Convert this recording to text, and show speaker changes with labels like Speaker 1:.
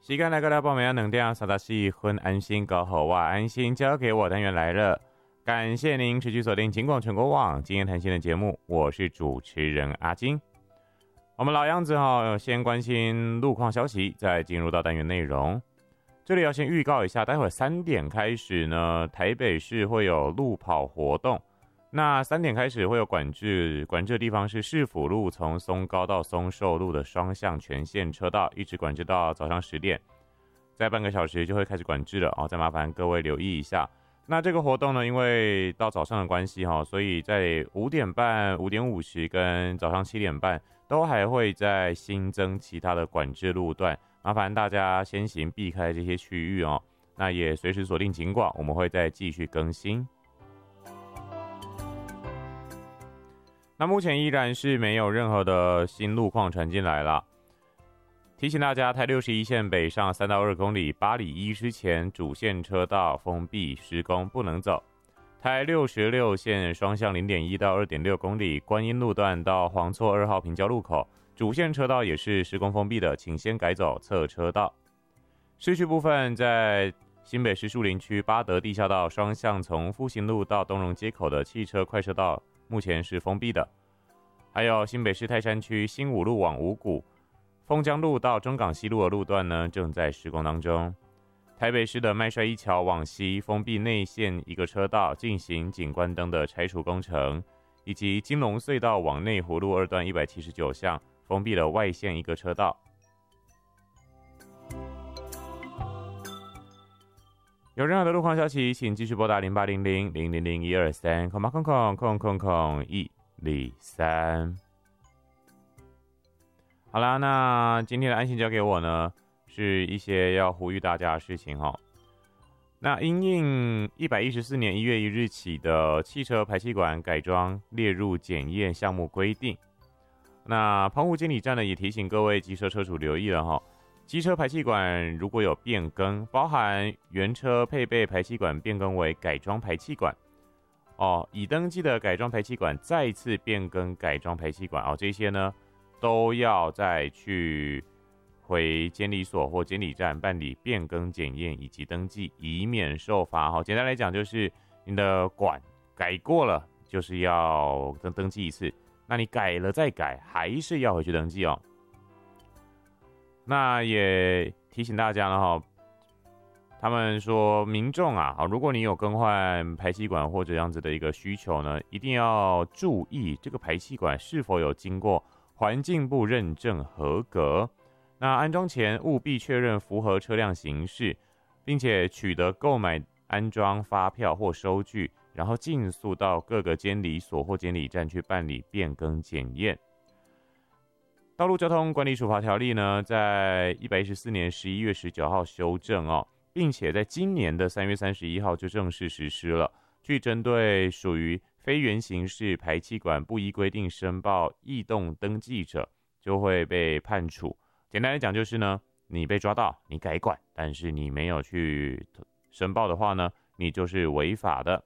Speaker 1: 时间来到了报名2点34分，安心搞好哇，安心交给我单元来了。感谢您持续锁定警广全国网今天谈心的节目，我是主持人阿金。我们老样子先关心路况消息，再进入到单元内容。这里要先预告一下，待会3点开始呢，台北市会有路跑活动。那3点开始会有管制的地方是市府路，从松高到松寿路的双向全线车道，一直管制到早上10点，在半个小时就会开始管制了再麻烦各位留意一下。那这个活动呢，因为到早上的关系所以在5点半、5点50跟早上7点半都还会再新增其他的管制路段，麻烦大家先行避开这些区域那也随时锁定警广，我们会再继续更新。那目前依然是没有任何的新路况传进来了。提醒大家，台61线北上3到2公里8里1之前主线车道封闭施工，不能走。台66线双向 0.1 到 2.6 公里观音路段到黄厝2号平交路口，主线车道也是施工封闭的，请先改走侧车道。市区部分在新北市树林区八德地下道双向从复兴路到东荣街口的汽车快车道目前是封闭的。还有新北市泰山区新武路往五股、丰江路到中港西路的路段呢，正在施工当中。台北市的麦帅一桥往西封闭内线一个车道，进行景观灯的拆除工程，以及金龙隧道往内湖路2段179巷封闭了外线一个车道。有任何的路况消息，请继续拨打0800-000-123。好啦，那今天的安心交给我呢，是一些要呼吁大家的事情那因应114年1月1日起的汽车排气管改装列入检验项目规定，那澎湖监理站呢也提醒各位机车车主留意了机车排气管如果有变更，包含原车配备排气管变更为改装排气管已登记的改装排气管再次变更改装排气管这些呢都要再去回监理所或监理站办理变更检验以及登记，以免受罚简单来讲就是你的管改过了，就是要登记一次，那你改了再改，还是要回去登记那也提醒大家了他们说民众如果你有更换排气管或者这样子的一个需求呢，一定要注意这个排气管是否有经过环境部认证合格。那安装前务必确认符合车辆形式，并且取得购买安装发票或收据，然后尽速到各个监理所或监理站去办理变更检验。道路交通管理处罚条例呢，在114年11月19号修正并且在今年的3月31号就正式实施了，去针对属于非原形式排气管不依规定申报异动登记者，就会被判处。简单来讲就是呢，你被抓到你改管，但是你没有去申报的话呢，你就是违法的。